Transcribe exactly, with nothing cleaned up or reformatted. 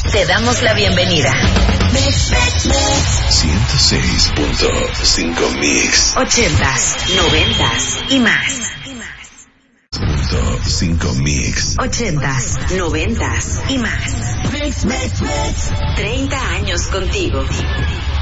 te damos la bienvenida. ciento seis punto cinco Mix. Ochentas, noventas y más. Punto cinco Mix. Ochentas, noventas y más. Treinta años contigo.